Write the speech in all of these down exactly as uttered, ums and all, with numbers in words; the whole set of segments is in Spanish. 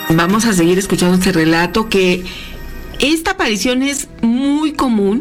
Vamos a seguir escuchando este relato, que esta aparición es muy común,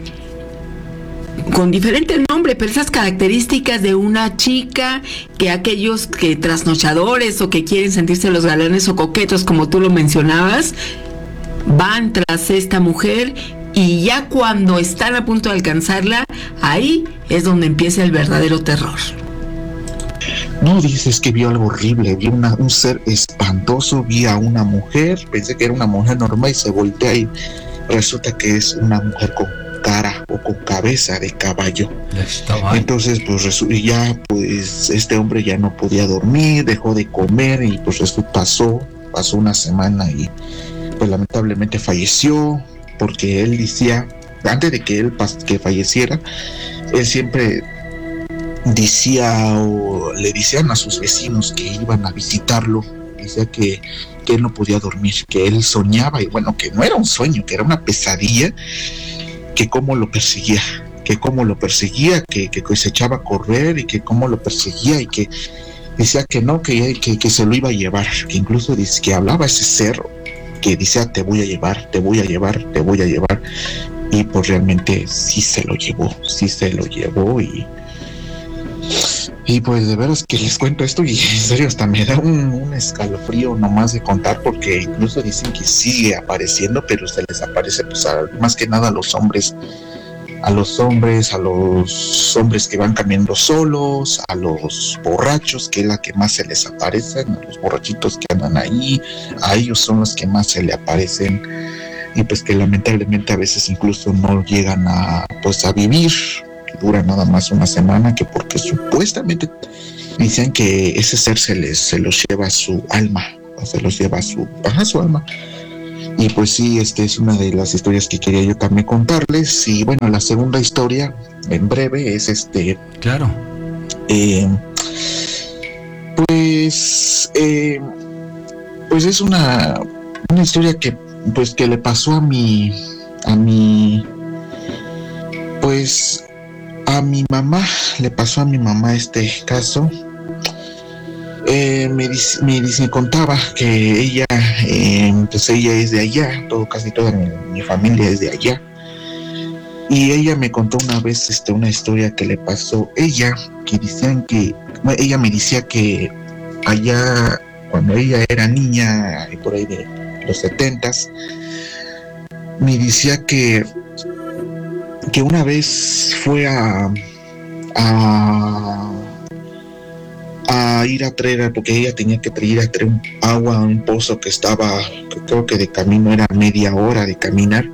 con diferente nombre, pero esas características de una chica, que aquellos que trasnochadores o que quieren sentirse los galanes o coquetos, como tú lo mencionabas, van tras esta mujer, y ya cuando están a punto de alcanzarla, ahí es donde empieza el verdadero terror. No, dices que vio algo horrible, vi una, un ser espantoso, vi a una mujer, pensé que era una mujer normal y se voltea y resulta que es una mujer con cara o con cabeza de caballo. Entonces pues resu- ya pues este hombre ya no podía dormir, dejó de comer y pues eso pasó, pasó una semana y pues lamentablemente falleció, porque él decía, antes de que él que falleciera, él siempre decía o le decían a sus vecinos que iban a visitarlo, decía que, que él no podía dormir, que él soñaba, y bueno, que no era un sueño, que era una pesadilla, que cómo lo perseguía, que cómo lo perseguía, que, que, que se echaba a correr y que cómo lo perseguía, y que decía que no, que, que, que se lo iba a llevar, que incluso dice que hablaba ese ser, que decía te voy a llevar, te voy a llevar, te voy a llevar, y pues realmente sí se lo llevó, sí se lo llevó, y Y pues de veras que les cuento esto y en serio hasta me da un, un escalofrío nomás de contar, porque incluso dicen que sigue apareciendo, pero se les aparece pues a, más que nada a los hombres, a los hombres, a los hombres que van caminando solos, a los borrachos, que es la que más se les aparecen, a los borrachitos que andan ahí, a ellos son los que más se le aparecen, y pues que lamentablemente a veces incluso no llegan a pues a vivir, dura nada más una semana, que porque supuestamente dicen que ese ser se les se los lleva su alma, o se los lleva su, ajá, su alma. Y pues sí, este es una de las historias que quería yo también contarles. Y bueno, la segunda historia, en breve, es este. Claro. Eh, pues, eh, pues es una, una historia que, pues, que le pasó a mi, a mi, pues. A mi mamá, le pasó a mi mamá este caso. Eh, me, dice, me, dice, me contaba que ella, eh, pues ella es de allá, todo, casi toda mi, mi familia es de allá. Y ella me contó una vez este, una historia que le pasó ella, que decían que, bueno, ella me decía que allá, cuando ella era niña, por ahí de los setentas, me decía que que una vez fue a, a a ir a traer, porque ella tenía que ir a traer un agua a un pozo que estaba, que creo que de camino era media hora de caminar,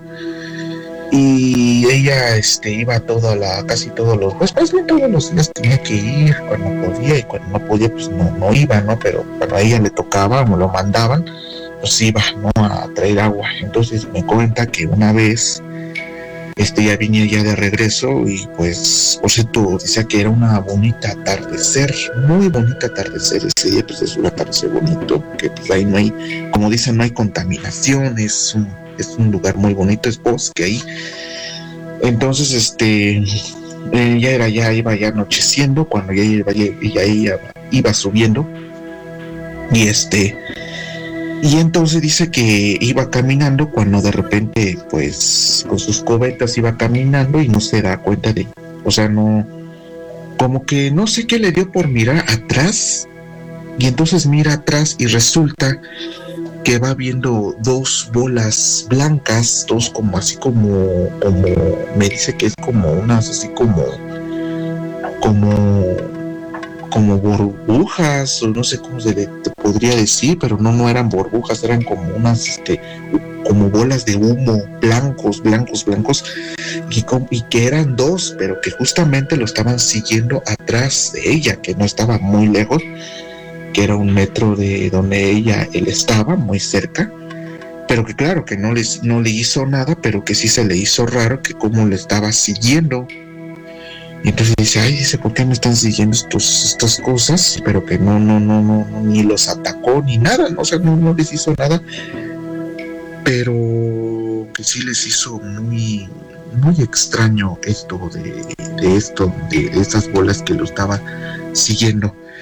y ella este iba toda la, casi todos los, pues casi todos los días tenía que ir cuando podía, y cuando no podía pues no, no iba, ¿no? Pero cuando a ella le tocaba o lo mandaban, pues iba, ¿no? A traer agua. Entonces me cuenta que una vez Este ya venía ya de regreso y pues, por cierto, decía que era una bonita atardecer, muy bonita atardecer ese día, pues es un atardecer bonito, que pues ahí no hay, como dicen, no hay contaminación, es un, es un lugar muy bonito, es bosque ahí. Entonces, este, eh, ya era, ya iba ya anocheciendo, cuando ya iba, ya, ya iba, iba subiendo, y este... Y entonces dice que iba caminando cuando de repente, pues, con sus cubetas iba caminando y no se da cuenta de, o sea, no, como que no sé qué le dio por mirar atrás, y entonces mira atrás y resulta que va viendo dos bolas blancas, dos como así como, como, me dice que es como unas así como, como... como burbujas, o no sé cómo se le podría decir, pero no, no eran burbujas, eran como unas, este, como bolas de humo, blancos, blancos, blancos, y, con, y que eran dos, pero que justamente lo estaban siguiendo atrás de ella, que no estaba muy lejos, que era un metro de donde ella, él estaba, muy cerca, pero que claro, que no le, no le hizo nada, pero que sí se le hizo raro, que como le estaba siguiendo. Y entonces dice, ay, dice, ¿por qué me están siguiendo estos, estas cosas? Pero que no, no, no, no, no, ni los atacó, ni nada, ¿no? O sea, no, no les hizo nada, pero que sí les hizo muy, muy extraño esto de, de esto, de esas bolas que lo estaban siguiendo.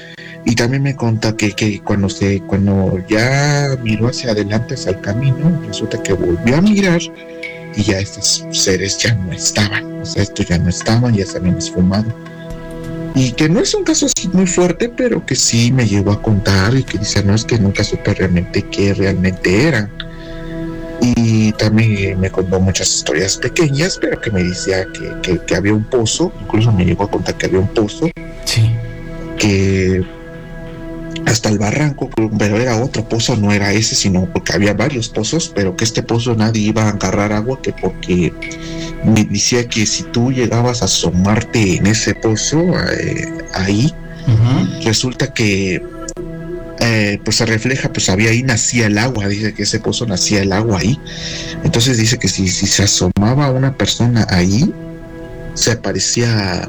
Y también me contó que, que cuando se cuando ya miró hacia adelante, hacia el camino, resulta que volvió a mirar y ya estos seres ya no estaban. O sea, estos ya no estaban, ya se habían esfumado. Y que no es un caso así muy fuerte, pero que sí me llegó a contar y que dice, no, es que nunca supe realmente qué realmente eran. Y también me contó muchas historias pequeñas, pero que me decía que, que, que había un pozo, incluso me llegó a contar que había un pozo. Sí. Que hasta el barranco, pero era otro pozo, no era ese, sino porque había varios pozos, pero que este pozo nadie iba a agarrar agua, que porque me decía que si tú llegabas a asomarte en ese pozo, eh, ahí, uh-huh. resulta que eh, pues se refleja, pues había ahí nacía el agua, dice que ese pozo nacía el agua ahí, entonces dice que si, si se asomaba una persona ahí, se aparecía...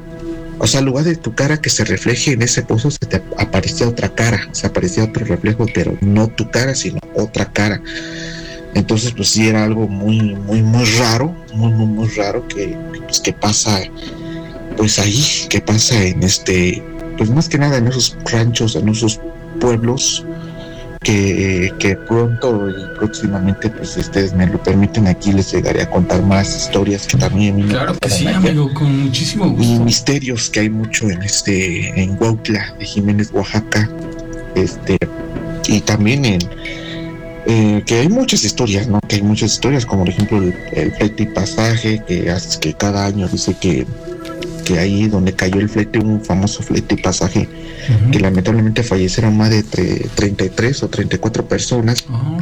O sea, en lugar de tu cara que se refleje en ese pozo, se te aparecía otra cara, se aparecía otro reflejo, pero no tu cara, sino otra cara. Entonces, pues sí, era algo muy, muy, muy raro, muy, muy, muy raro que, pues, que pasa, pues ahí, que pasa en este, pues más que nada en esos ranchos, en esos pueblos, que, que pronto y próximamente, pues ustedes me lo permiten, aquí les llegaré a contar más historias que también a mí me Claro que sí, allá, amigo, con muchísimo gusto. Y misterios que hay mucho en este, en Huautla de Jiménez, Oaxaca, este, y también en eh, que hay muchas historias, ¿no? Que hay muchas historias, como por ejemplo el, el flete y pasaje, que hace que cada año dice que que ahí donde cayó el flete, un famoso flete y pasaje, uh-huh. que lamentablemente fallecieron más de tre- treinta y tres o treinta y cuatro personas. Oh,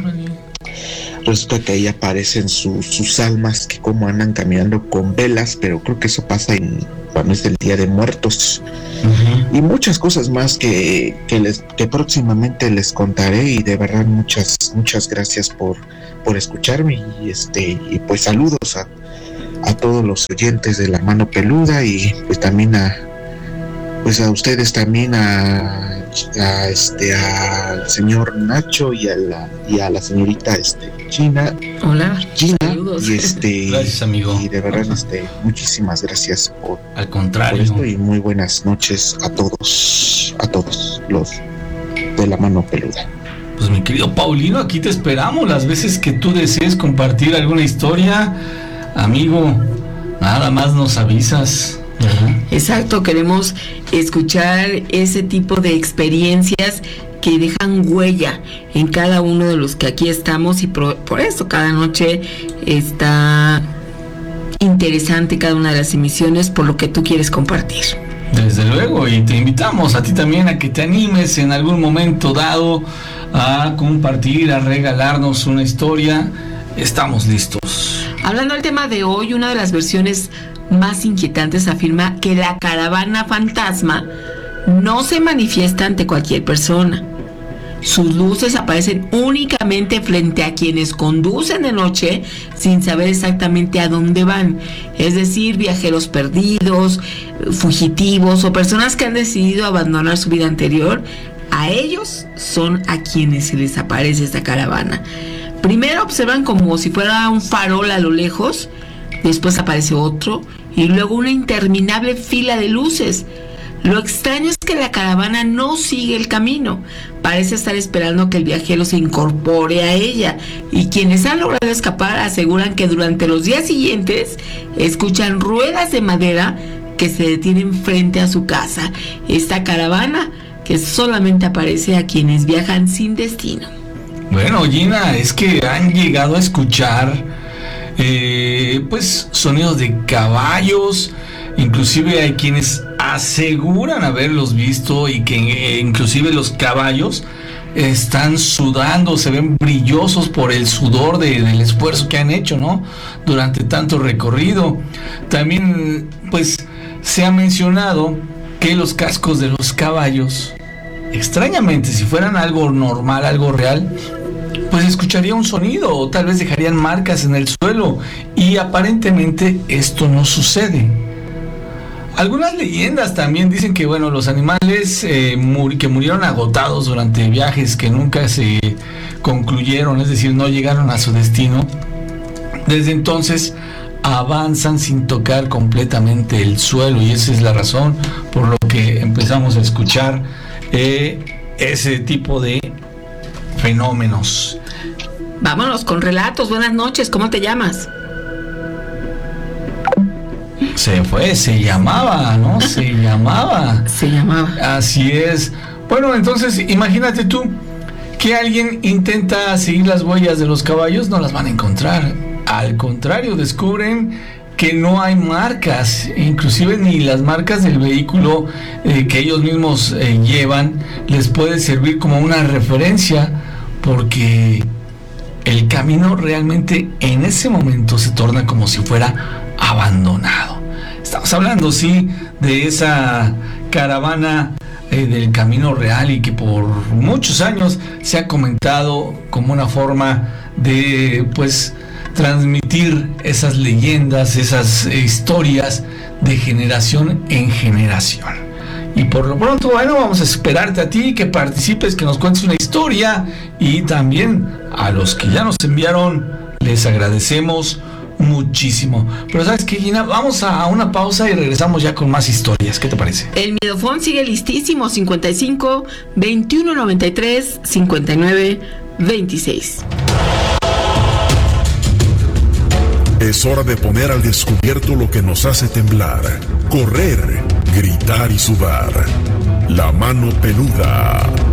resulta que ahí aparecen su, sus almas que como andan caminando con velas, pero creo que eso pasa en cuando es el Día de Muertos. Uh-huh. Y muchas cosas más que, que, les, que próximamente les contaré, y de verdad muchas, muchas gracias por, por escucharme, y este, y pues saludos a a todos los oyentes de La Mano Peluda, y pues también a pues a ustedes también, a, a este al señor Nacho y a la y a la señorita este Gina. Hola. Gina. Saludos. Y este gracias, amigo. Y de verdad este muchísimas gracias por al contrario por esto, y muy buenas noches a todos, a todos los de La Mano Peluda. Pues mi querido Paulino, aquí te esperamos las veces que tú desees compartir alguna historia. Amigo, nada más nos avisas. Uh-huh. Exacto, queremos escuchar ese tipo de experiencias que dejan huella en cada uno de los que aquí estamos, y por, por eso cada noche está interesante cada una de las emisiones por lo que tú quieres compartir. Desde luego, y te invitamos a ti también a que te animes en algún momento dado a compartir, a regalarnos una historia. Estamos listos. Hablando del tema de hoy, una de las versiones más inquietantes afirma que la caravana fantasma no se manifiesta ante cualquier persona. Sus luces aparecen únicamente frente a quienes conducen de noche sin saber exactamente a dónde van. Es decir, viajeros perdidos, fugitivos o personas que han decidido abandonar su vida anterior. A ellos son a quienes se les aparece esta caravana. Primero observan como si fuera un farol a lo lejos, después aparece otro y luego una interminable fila de luces. Lo extraño es que la caravana no sigue el camino, parece estar esperando que el viajero se incorpore a ella, y quienes han logrado escapar aseguran que durante los días siguientes escuchan ruedas de madera que se detienen frente a su casa. Esta caravana que solamente aparece a quienes viajan sin destino. Bueno, Gina, es que han llegado a escuchar eh, pues sonidos de caballos, inclusive hay quienes aseguran haberlos visto, y que eh, inclusive los caballos están sudando, se ven brillosos por el sudor de, del esfuerzo que han hecho, ¿no? Durante tanto recorrido. También pues se ha mencionado que los cascos de los caballos, extrañamente, si fueran algo normal, algo real, pues escucharía un sonido o tal vez dejarían marcas en el suelo, y aparentemente esto no sucede. Algunas leyendas también dicen que, bueno, los animales eh, mur- que murieron agotados durante viajes que nunca se concluyeron, es decir, no llegaron a su destino, desde entonces avanzan sin tocar completamente el suelo, y esa es la razón por lo que empezamos a escuchar eh, ese tipo de fenómenos. Vámonos con relatos. Buenas noches, ¿cómo te llamas? Se fue, se llamaba, ¿no? Se llamaba. Se llamaba. Así es. Bueno, entonces imagínate tú que alguien intenta seguir las huellas de los caballos, no las van a encontrar. Al contrario, descubren que no hay marcas, inclusive ni las marcas del vehículo eh, que ellos mismos eh, llevan les puede servir como una referencia, porque el camino realmente en ese momento se torna como si fuera abandonado. Estamos hablando, sí, de esa caravana eh, del Camino Real, y que por muchos años se ha comentado como una forma de, pues, transmitir esas leyendas, esas eh, historias de generación en generación. Y por lo pronto, bueno, vamos a esperarte a ti que participes, que nos cuentes una historia, y también a los que ya nos enviaron les agradecemos muchísimo. Pero ¿sabes qué, Gina? Vamos a una pausa y regresamos ya con más historias. ¿Qué te parece? El Miedofón sigue listísimo. cincuenta y cinco, veintiuno noventa y tres, cincuenta y nueve, veintiséis. Es hora de poner al descubierto lo que nos hace temblar, correr, gritar y sudar. La mano peluda.